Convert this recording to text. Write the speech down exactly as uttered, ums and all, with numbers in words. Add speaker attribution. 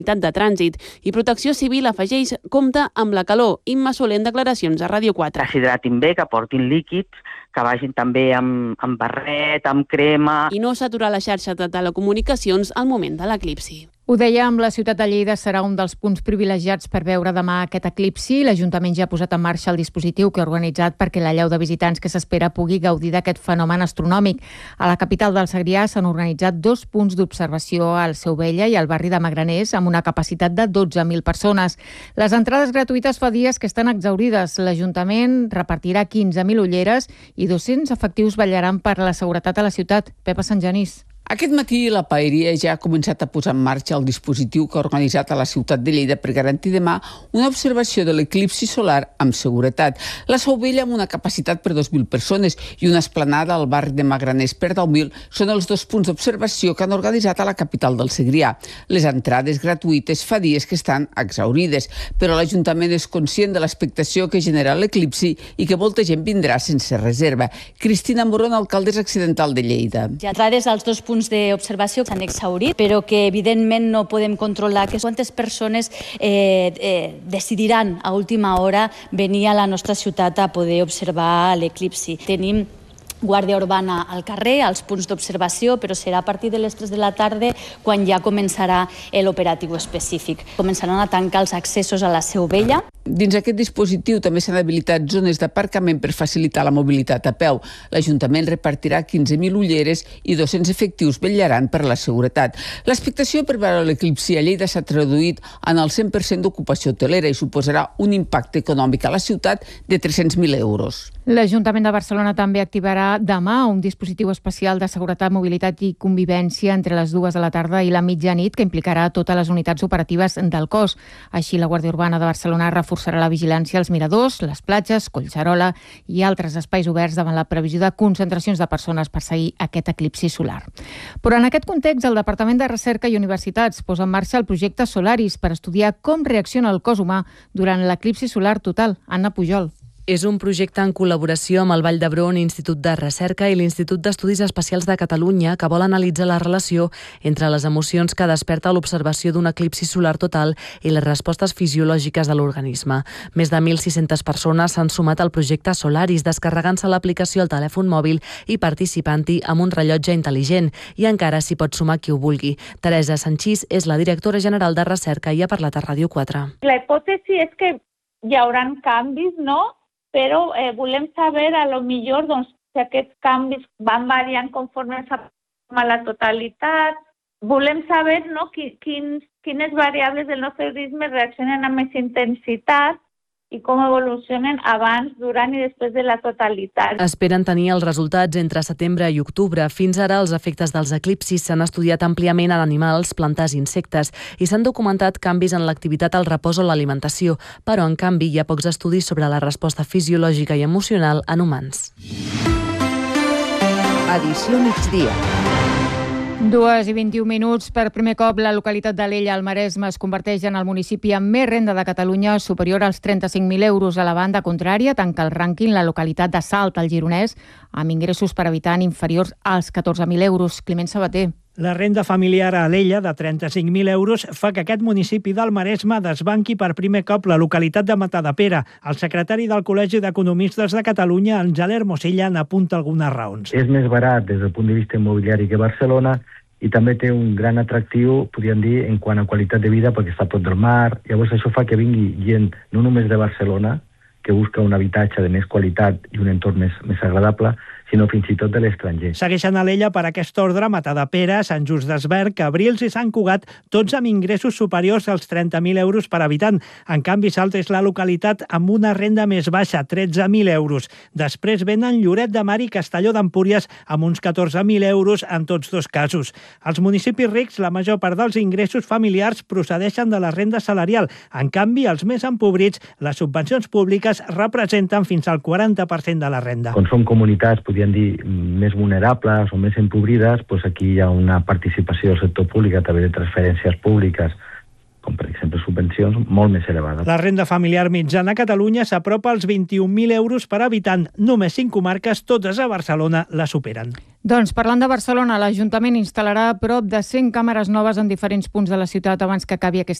Speaker 1: de Trànsit i Protecció Civil afegeix compta amb la calor. Imma Soler en declaracions a Ràdio quatre.
Speaker 2: Que s'hidratin bé, que portin líquids, que vagin també amb, amb barret, amb crema.
Speaker 1: I no saturar la xarxa de telecomunicacions al moment de l'eclipsi.
Speaker 3: Ho dèiem, la ciutat de Lleida serà un dels punts privilegiats per veure demà aquest eclipsi. L'Ajuntament ja ha posat en marxa el dispositiu que ha organitzat perquè la llau de visitants que s'espera pugui gaudir d'aquest fenomen astronòmic. A la capital del Segrià s'han organitzat dos punts d'observació al Seu Vella i al barri de Magraners amb una capacitat de dotze mil persones. Les entrades gratuïtes fa dies que estan exhaurides. L'Ajuntament repartirà quinze mil ulleres i dos-cents efectius vetllaran per la seguretat a la ciutat. Pepa Sant Genís.
Speaker 4: Aquest matí la Paeria ja ha començat a posar en marxa el dispositiu que ha organitzat a la ciutat de Lleida per garantir demà una observació de l'eclipsi solar amb seguretat. La Seu Vella amb una capacitat per dos mil persones i una esplanada al barri de Magraners per deu mil són els dos punts d'observació que han organitzat a la capital del Segrià. Les entrades gratuïtes fa dies que estan exhaurides, però l'Ajuntament és conscient de l'expectació que genera l'eclipsi i que molta gent vindrà sense reserva. Cristina Morón, alcaldessa accidental de Lleida.
Speaker 5: Ja entrades als dos punts d'observació s'han exhaurit, però que evidentment no podem controlar que quantes persones eh, eh, decidiran a última hora venir a la nostra ciutat a poder observar l'eclipsi. Tenim guàrdia urbana al carrer, als punts d'observació, però serà a partir de les tres de la tarda quan ja començarà l'operatiu específic. Començaran a tancar els accessos a la Seu Vella.
Speaker 4: Dins aquest dispositiu també s'han habilitat zones d'aparcament per facilitar la mobilitat a peu. L'Ajuntament repartirà quinze mil ulleres i dos-cents efectius vetllaran per la seguretat. L'expectació per veure l'eclipsi a Lleida s'ha traduït en el cent per cent d'ocupació hotelera i suposarà un impacte econòmic a la ciutat de tres-cents mil euros.
Speaker 3: L'Ajuntament de Barcelona també activarà demà un dispositiu especial de seguretat, mobilitat i convivència entre les dues de la tarda i la mitjanit que implicarà totes les unitats operatives del cos. Així, la Guàrdia Urbana de Barcelona reforçarà la vigilància als miradors, les platges, Collserola i altres espais oberts davant la previsió de concentracions de persones per seguir aquest eclipsi solar. Però en aquest context, el Departament de Recerca i Universitats posa en marxa el projecte Solaris per estudiar com reacciona el cos humà durant l'eclipsi solar total. Anna Pujol.
Speaker 6: És un projecte en col·laboració amb el Vall d'Hebron, Institut de Recerca i l'Institut d'Estudis Espacials de Catalunya, que vol analitzar la relació entre les emocions que desperta l'observació d'un eclipsi solar total i les respostes fisiològiques de l'organisme. Més de mil sis-centes persones s'han sumat al projecte Solaris, descarregant-se l'aplicació al telèfon mòbil i participant-hi amb un rellotge intel·ligent, i encara s'hi pot sumar qui ho vulgui. Teresa Sanchís és la directora general de Recerca i ha parlat a Ràdio quatre.
Speaker 7: La hipòtesi és que hi haurà canvis, no? Però eh, volem saber a lo millor doncs, si aquests canvis van variant conforme s'aproxima la totalitat. Volem saber no, quins, quines variables del nostre organisme reaccionen amb més intensitat i com evolucionen abans, durant i després de la totalitat.
Speaker 6: Esperen tenir els resultats entre setembre i octubre. Fins ara, els efectes dels eclipsis s'han estudiat àmpliament en animals, plantes i insectes i s'han documentat canvis en l'activitat al repòs o l'alimentació, però en canvi hi ha pocs estudis sobre la resposta fisiològica i emocional en humans.
Speaker 8: Edició migdia.
Speaker 3: Dues i vint-i-un minuts. Per primer cop, la localitat d'Alella, al Maresme, es converteix en el municipi amb més renda de Catalunya, superior als trenta-cinc mil euros. A la banda contrària, tanca el rànquing la localitat de Salt, al Gironès, amb ingressos per habitant inferiors als catorze mil euros. Climent Sabater.
Speaker 9: La renda familiar a Alella, de trenta-cinc mil euros, fa que aquest municipi del Maresme desbanqui per primer cop la localitat de Matadepera. El secretari del Col·legi d'Economistes de Catalunya, en Jaler Mosilla, n'apunta algunes raons.
Speaker 10: És més barat des del punt de vista immobiliari que Barcelona i també té un gran atractiu, podríem dir, en quant a qualitat de vida, perquè està a prop del mar. Llavors això fa que vingui gent no només de Barcelona, que busca un habitatge de més qualitat i un entorn més, més agradable, sinó fins i tot de l'estranger.
Speaker 9: Segueixen a l'Ella per aquest ordre Matadepera, Sant Just d'Esvern, Cabrils i Sant Cugat, tots amb ingressos superiors als trenta mil euros per habitant. En canvi, Salt és la localitat amb una renda més baixa, tretze mil euros. Després venen Lloret de Mar i Castelló d'Empúries amb uns catorze mil euros en tots dos casos. Als municipis rics, la major part dels ingressos familiars procedeixen de la renda salarial. En canvi, els més empobrits, les subvencions públiques representen fins al quaranta per cent de la renda.
Speaker 10: Quan són comunitats, podríem dir, més vulnerables o més empobrides, doncs aquí hi ha una participació del sector públic a través de transferències públiques com per exemple subvencions molt més elevades.
Speaker 9: La renda familiar mitjana a Catalunya s'apropa als vint-i-un mil euros per habitant. Només cinc comarques, totes a Barcelona, la superen.
Speaker 3: Doncs parlant de Barcelona, l'Ajuntament instal·larà prop de cent càmeres noves en diferents punts de la ciutat abans que acabi aquest